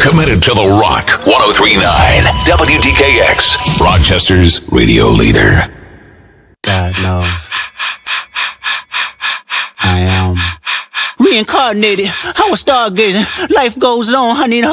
Committed to the Rock. 103.9 WDKX. Rochester's radio leader. God knows. I am reincarnated. I was stargazing. Life goes on. I need